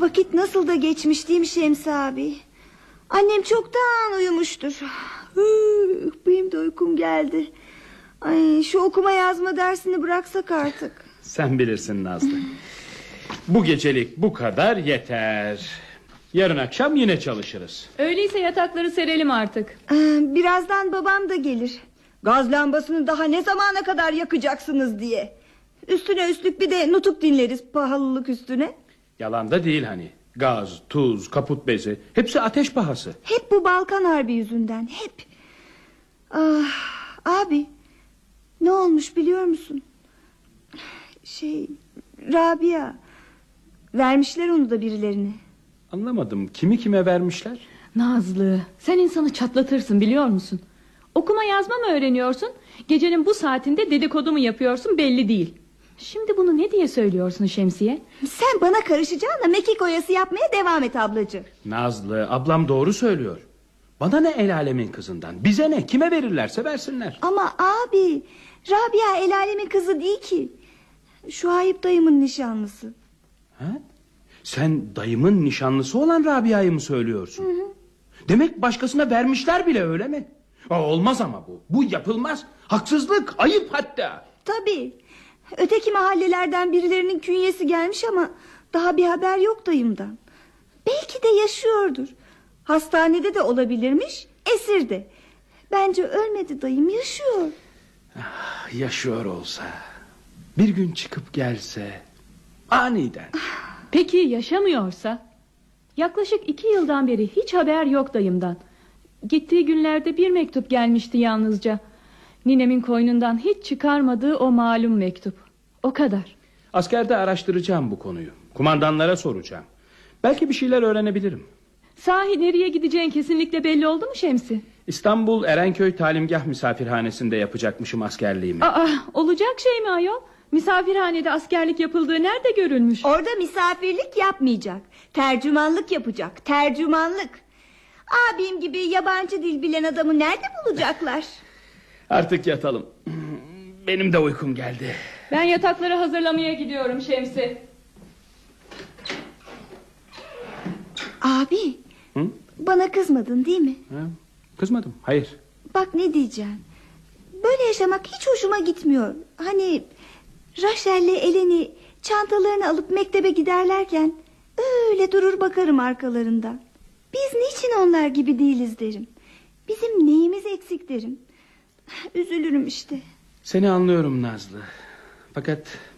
Vakit nasıl da geçmiş değil mi Şemsi abi? Annem çoktan uyumuştur. Benim de uykum geldi. Ay, şu okuma yazma dersini bıraksak artık. Sen bilirsin Nazlı. Bu gecelik bu kadar yeter. Yarın akşam yine çalışırız. Öyleyse yatakları serelim artık. Birazdan babam da gelir. Gaz lambasını daha ne zamana kadar yakacaksınız diye. Üstüne üstlük bir de nutuk dinleriz pahalılık üstüne. Yalan da değil hani. Gaz, tuz, kaput bezi hepsi ateş pahası. Hep bu Balkan Harbi yüzünden, hep. Abi, ne olmuş biliyor musun? Rabia, vermişler onu da birilerine. Anlamadım, kimi kime vermişler? Nazlı, sen insanı çatlatırsın biliyor musun? Okuma yazma mı öğreniyorsun? Gecenin bu saatinde dedikodu mu yapıyorsun belli değil. Şimdi bunu ne diye söylüyorsun Şemsiye? Sen bana karışacağına mekik oyası yapmaya devam et ablacığım. Nazlı, ablam doğru söylüyor. Bana ne el alemin kızından? Bize ne? Kime verirlerse versinler. Ama abi, Rabia el alemin kızı değil ki. Şuayb dayımın nişanlısı. Ha? Sen dayımın nişanlısı olan Rabia'yı mı söylüyorsun? Hı hı. Demek başkasına vermişler bile, öyle mi? Olmaz ama bu. Bu yapılmaz. Haksızlık, ayıp hatta. Tabii. Öteki mahallelerden birilerinin künyesi gelmiş ama daha bir haber yok dayımdan. Belki de yaşıyordur. Hastanede de olabilirmiş, esirde. Bence ölmedi dayım, yaşıyor. Yaşıyor olsa, bir gün çıkıp gelse, aniden. Peki yaşamıyorsa? Yaklaşık 2 yıldan beri hiç haber yok dayımdan. Gittiği günlerde bir mektup gelmişti yalnızca. Ninemin koynundan hiç çıkarmadığı o malum mektup. O kadar. Askerde araştıracağım bu konuyu. Kumandanlara soracağım. Belki bir şeyler öğrenebilirim. Sahi nereye gideceğin kesinlikle belli oldu mu Şemsi? İstanbul Erenköy Talimgah misafirhanesinde yapacakmışım askerliğimi. Olacak şey mi ayol? Misafirhanede askerlik yapıldığı nerede görülmüş? Orada misafirlik yapmayacak, tercümanlık yapacak. Tercümanlık. Abim gibi yabancı dil bilen adamı nerede bulacaklar? Artık yatalım. Benim de uykum geldi. Ben yatakları hazırlamaya gidiyorum Şemsi. Abi, hı? Bana kızmadın değil mi? Kızmadım, hayır. Bak ne diyeceğim. Böyle yaşamak hiç hoşuma gitmiyor. Hani Raşel'le Eleni çantalarını alıp mektebe giderlerken öyle durur bakarım arkalarından. Biz niçin onlar gibi değiliz derim. Bizim neyimiz eksik derim. Üzülürüm işte. Seni anlıyorum Nazlı. Fakat